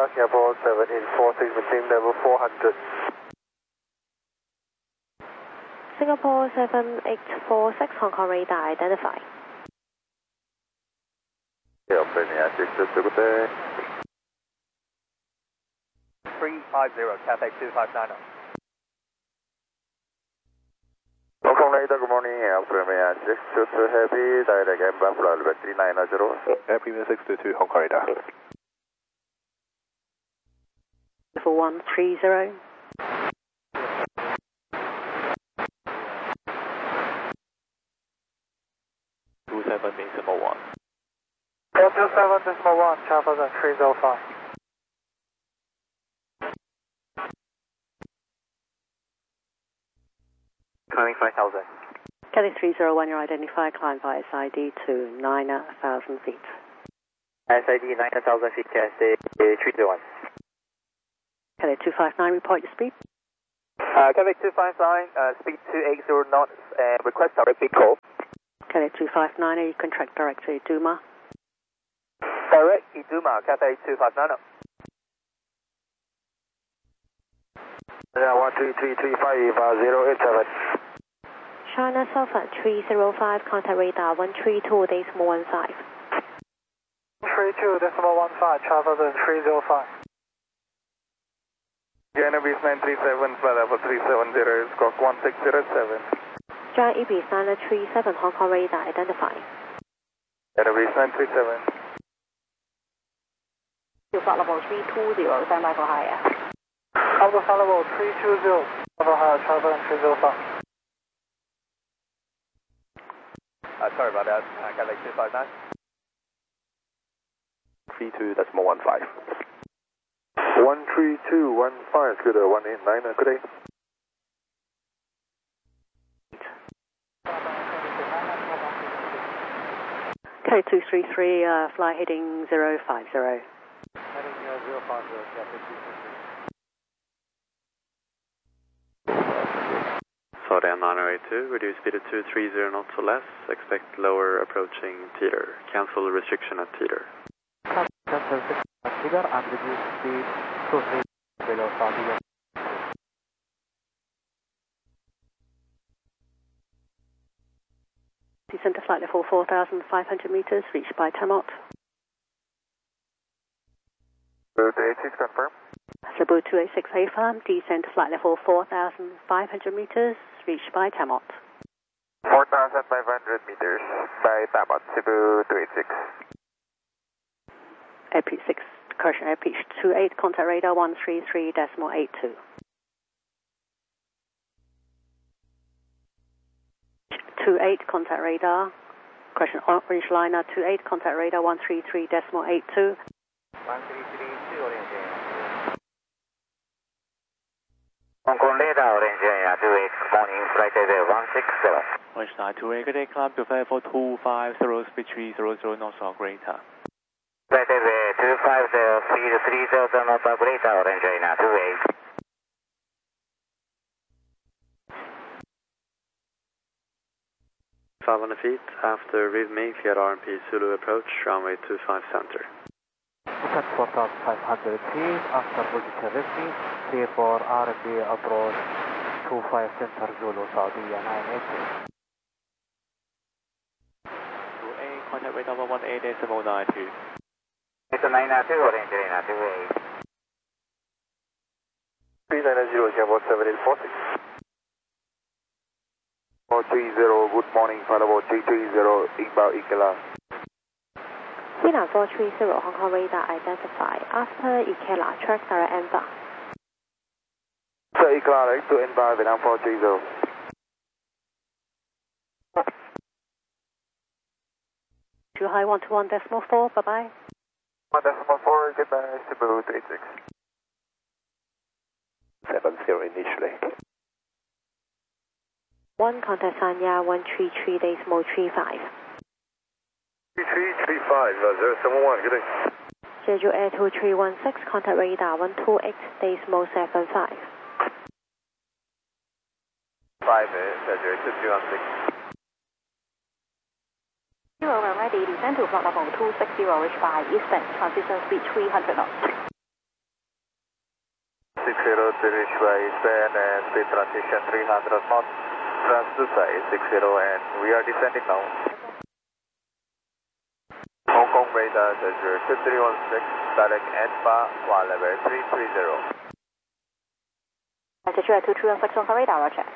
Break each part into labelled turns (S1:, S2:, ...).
S1: radar, Singapore 7846, maintain level 400.
S2: Singapore 7846, Hong Kong radar identify.
S1: Yeah, Albania 622, good day.
S3: 350, Cathay 2590.
S1: Hong Kong radar, good morning, Albania 622 Heavy, direct and Buffalo, 3990.
S3: Airplane 622, Hong Kong radar.
S2: Level 130.
S3: Decimal 1.
S1: 427.1, Travel 305.
S3: Climbing 5000.
S2: Kelly 301, your identifier, climb via SID to 9,000 feet.
S3: SID 9000 feet, Cathay 301.
S2: Kelly 259, report your speed.
S3: Cathay 259, speed 280 knots, request direct big call.
S2: Kelly 259, you contract direct to Duma.
S3: Direct Iduma, Cathay 259.
S1: Yeah, 13335, 087.
S2: China Southern 305, contact radar 132.15.
S1: 32.15, Travel 305. Janabis 937, flight level 370, squawk 1607.
S2: John Ibis 937, Hong Kong radar identify.
S1: Janabis 937.
S2: Flight level 320, stand by for higher.
S1: Alpha flight level 320, level higher, Travel 305.
S3: Sorry about that, Cathay 259. 32.15.
S1: 13215, good, 189, good day.
S2: K233, fly heading 050.
S1: Heading 050, Cathay 233.
S4: Southern 9082, reduce speed to 230 knots or less, expect lower approaching teeter. Cancel restriction at teeter.
S1: Cancel teeter and reduce speed to 3 below Saudi.
S2: Descend to flight level 4,500 meters, reached by Tamot.
S1: Cebu 286 confirm.
S2: Cebu 286 affirm, descend to flight level 4,500 meters, reached by Tamot.
S1: 4,500 meters by Tamot, Cebu 286.
S2: Airpeach 6, correction, Airpeach 28, contact radar 133.82. 28, contact radar, correction, orange liner 28, contact radar 133.82.
S3: 1332, orange.
S5: Hong Kong radar, orange area 28, morning, flight level 167.
S3: Orange line 28, good day, climb to flight level 250, speed 300 knots or greater.
S5: Flight level 250, speed 3000 knots or greater, orange area 28.
S4: 500 feet, after RIVME, cleared RMP Zulu approach, runway 25 center.
S1: At 4,500 feet, after position RIVME, clear for RMB approach 25 center, Zulu, Saudi 982.
S3: 28, contact radar 118.92.
S5: It's a 992, orange area 28.
S1: 390, Singapore 7846. 430, good morning, Falabo 330, inbound Ikela.
S2: Vietnam 430, Hong Kong radar identify. After Ikela, track direct inbound.
S1: Sir, Ikela, right to inbound, Vietnam 430.
S2: Too high 121.4, bye-bye.
S1: 1.4, goodbye, Cebu 286.
S3: 70 initially.
S2: 1, contact Sanya 133.35.
S1: 3335, 071, good day.
S2: Jeju Air 2316, contact radar 128.75.
S3: 5, Jeju 2316.
S2: 0 when ready, descend to flight level 260, reach by Eastern, transition speed 300 knots.
S3: to reach by eastbound and speed transition 300 knots. Transducer is 60 and we are descending now. Hong Kong radar 2316, direct ENFA, one level 330.
S2: Attitude 221 flex on radar, roger.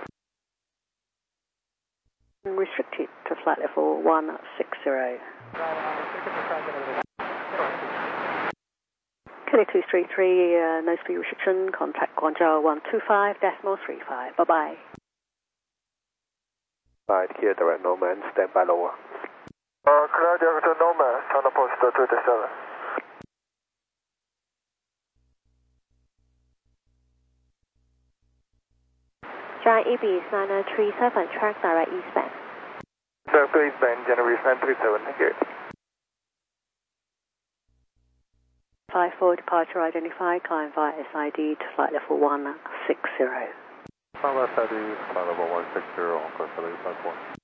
S2: Restricted to flight level 160. KD 233, no speed restriction, contact Guangzhou 125.35. Bye-bye.
S1: Right, here direct Norman, stand by lower.
S3: Clear direct Norman, China Post 27.
S2: Giant EB 9037, track direct eastbound.
S3: Direct eastbound, January 937, thank you.
S2: 54 departure identified, climb via SID to flight level 160.
S1: Climb SID, flight level 160, Hong Kong 785